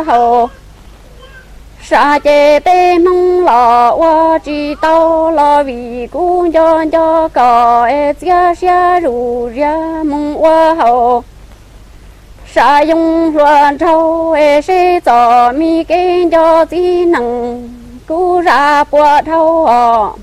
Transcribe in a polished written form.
hậu sa chế tê mong lò qua chỉ tao lò vì cũng cho cò e chia chia rủ ra mong qua hậu sa dùng loạn trâu e sẽ cho mi kinh cho gì năng cú ra bùa thâu